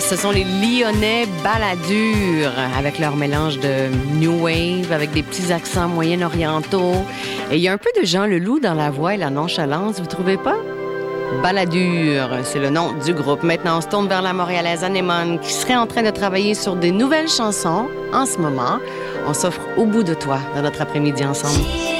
ce sont les Lyonnais Balladur, avec leur mélange de New Wave, avec des petits accents moyen-orientaux. Et il y a un peu de Jean Leloup dans la voix et la nonchalance, vous trouvez pas? Balladur, c'est le nom du groupe. Maintenant, on se tourne vers la Montréalaise Anémone, qui serait en train de travailler sur des nouvelles chansons en ce moment. On s'offre Au bout de toi dans notre après-midi ensemble.